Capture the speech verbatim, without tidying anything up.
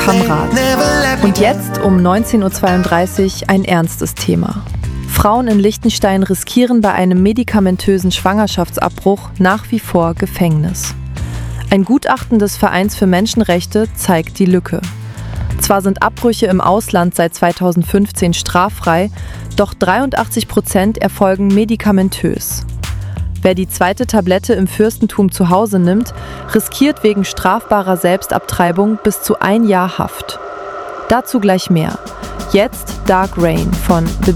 Kamrat. Und jetzt um neunzehn Uhr zweiunddreißig ein ernstes Thema. Frauen in Liechtenstein riskieren bei einem medikamentösen Schwangerschaftsabbruch nach wie vor Gefängnis. Ein Gutachten des Vereins für Menschenrechte zeigt die Lücke. Zwar sind Abbrüche im Ausland seit zweitausendfünfzehn straffrei, doch dreiundachtzig Prozent erfolgen medikamentös. Wer die zweite Tablette im Fürstentum zu Hause nimmt, riskiert wegen strafbarer Selbstabtreibung bis zu ein Jahr Haft. Dazu gleich mehr. Jetzt Dark Rain von The